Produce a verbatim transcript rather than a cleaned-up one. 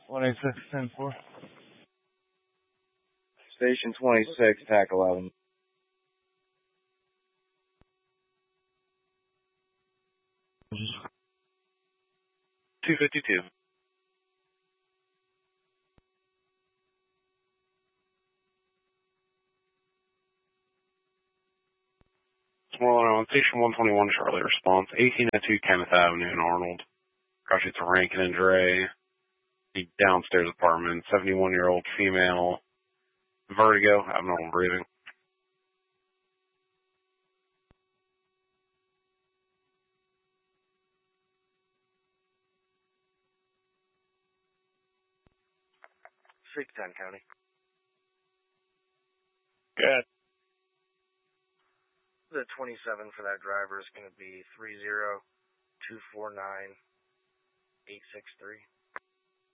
one eight six, ten four. Station twenty-six, T A C eleven. two fifty-two. Tomorrow on Station one twenty-one, Charlotte, response, eighteen oh two Kenneth Avenue in Arnold. Crash to Rankin and Dre. The downstairs apartment, seventy-one-year-old female. Vertigo, abnormal breathing. Freetown County. Good. The twenty-seven for that driver is going to be three zero two four nine eight six three.